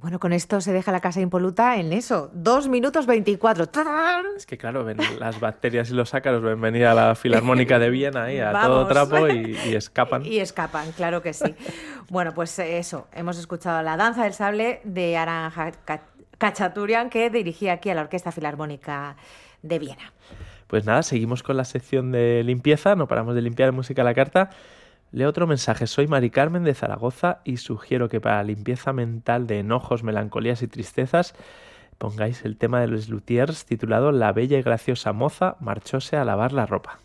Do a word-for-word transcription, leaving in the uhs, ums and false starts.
Bueno, con esto se deja la casa impoluta en eso, dos minutos veinticuatro. ¡Tarán! Es que claro, ven las bacterias y los ácaros ven venir a la Filarmónica de Viena ahí a todo Vamos. trapo y, y escapan. Y escapan, claro que sí. Bueno, pues eso, hemos escuchado La danza del sable de Aran Khachaturian, que dirigía aquí a la Orquesta Filarmónica de Viena. Pues nada, seguimos con la sección de limpieza, no paramos de limpiar música a la carta. Leo otro mensaje. Soy Mari Carmen de Zaragoza y sugiero que para la limpieza mental de enojos, melancolías y tristezas pongáis el tema de los Luthiers titulado La bella y graciosa moza marchóse a lavar la ropa.